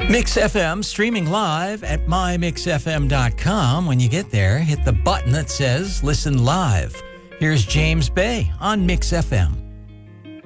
Mix FM streaming live at mymixfm.com. When you get there, hit the button that says Listen Live. Here's James Bay on Mix FM.